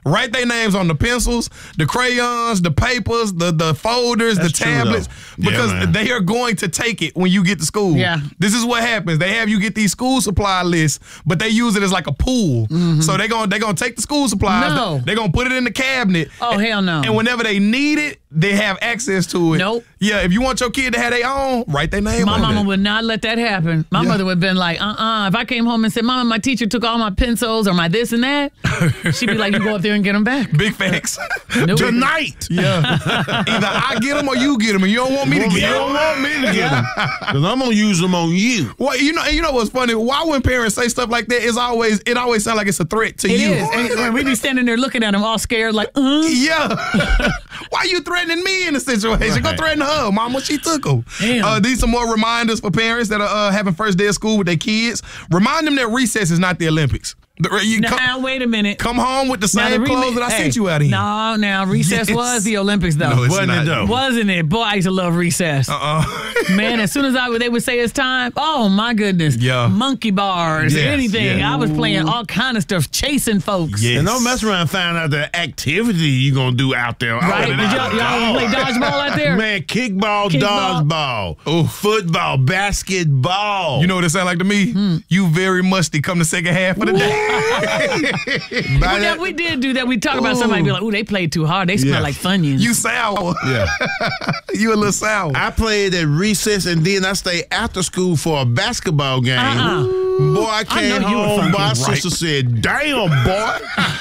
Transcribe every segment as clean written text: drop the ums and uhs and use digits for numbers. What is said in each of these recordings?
Write their names on the pencils, the crayons, the papers, the folders, the tablets, because they are going to take it when you get to school. Yeah. This is what happens. They have you get these school supply lists, but they use it as like a pool. So they're gonna take the school supplies. No. They're gonna put it in the cabinet. Oh, hell no. And whenever they need it, they have access to it. Nope. Yeah, if you want your kid to have their own, write their name My on mama it. would not let that happen. My mother would have been like, If I came home and said, Mama, my teacher took all my pencils or my this and that, she'd be like, you go up there and get them back. Big facts. Nope. Tonight. Yeah. Either I get them or you get them, and you don't want me to get them. You don't want me to get them. Because I'm going to use them on you. Well, you know what's funny? Why when parents say stuff like that, it always sounds like it's a threat to It you. is. And we be standing there looking at them all scared like, Yeah. Why you threatening me in a situation? Go threaten her, Mama. She took them. Damn. These are more reminders for parents that are having first day of school with their kids. Remind them that recess is not the Olympics. Now, wait a minute. Come home with the same clothes that I sent you out in. No, now recess was the Olympics though. No, it's Wasn't not. it though? Wasn't it? Boy, I used to love recess. Man, as soon as they would say it's time, oh my goodness. Yeah. Monkey bars, Yes, anything. yeah. I was playing all kind of stuff, chasing folks. Yes. And don't mess around and find out the activity you going to do out there. Right? Did y'all play dodgeball out there? Man, kickball, Kickball. dodgeball, football, basketball. You know what it sound like to me? You very musty come the second half of the day. We did do that. We talk about somebody be like, ooh, they played too hard. They smell like Funyuns. You sour. Yeah. You a little sour. I played at recess and then I stayed after school for a basketball game. Boy, I came know you were home. funky. My sister said, "Damn, boy."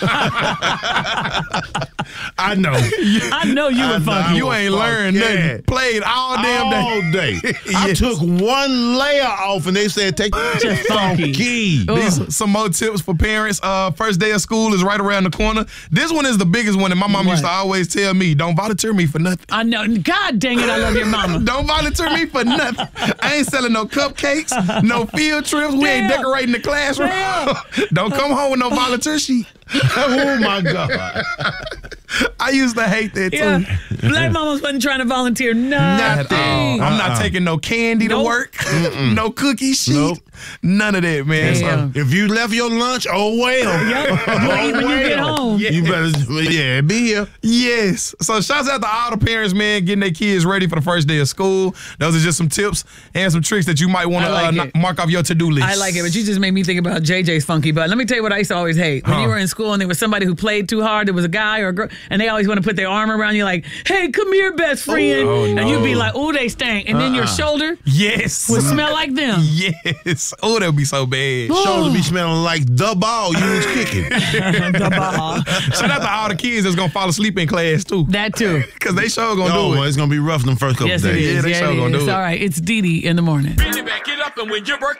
I know. I know you were funky. You ain't learned nothing. Played all damn day. All day. I Yes. took one layer off and they said, "Take Just funky. funky." These some more tips for parents. First day of school is right around the corner. This one is the biggest one, and my mom used to always tell me, "Don't volunteer me for nothing." I know. God dang it, I love your mama. Don't volunteer me for nothing. I ain't selling no cupcakes, no field trips. We ain't decorating the classroom. Don't come home with no volunteer sheet. Oh my God. I used to hate that too. Yeah. Black mamas wasn't trying to volunteer nothing. I'm not taking no candy to work, no cookie sheet, none of that, man. Damn. If you left your lunch, oh well. Yep. When you get home. You better, be here. Yes. So shouts out to all the parents, man, getting their kids ready for the first day of school. Those are just some tips and some tricks that you might want to mark off your to-do list. I like it, but you just made me think about JJ's funky butt. Let me tell you what I used to always hate. When you were in school and there was somebody who played too hard, there was a guy or a girl, and they always want to put their arm around you like, hey, come here, best friend. And you'd be like, ooh, they stank. And then your shoulder would smell like them. Yes. Oh, that would be so bad. Shoulders be smelling like the ball you was kicking. The ball. Shout out to all the kids that's going to fall asleep in class, too. That too. Because they sure going to do Well, it. it's going to be rough them first couple Yes, days. it is. Yeah, they sure it gonna is. do it. All right, it's Dee Dee in the morning. Bring it back, get up, and when your birthday